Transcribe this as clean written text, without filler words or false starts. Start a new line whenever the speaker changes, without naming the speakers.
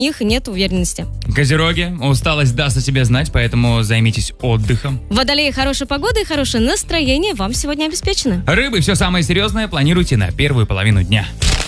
них нет уверенности.
Козероги, усталость даст о себе знать, поэтому займитесь отдыхом.
Водолеи, хорошая погода и хорошее настроение вам сегодня обеспечены.
Рыбы, все самое серьезное планируйте на первую половину дня.